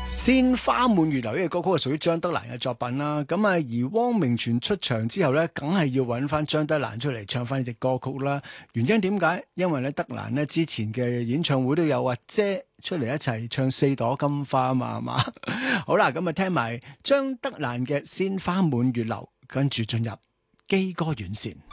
鮮花滿月樓呢個歌曲係屬於張德蘭嘅作品啦，咁啊而汪明荃出場之後咧，梗係要揾翻張德蘭出嚟唱翻呢隻歌曲啦。原因點解？因為咧德蘭咧之前嘅演唱會都有阿姐出嚟一齊唱四朵金花啊嘛，係嘛？好啦，咁啊聽埋張德蘭嘅鮮花滿月樓，跟住進入基歌遠線。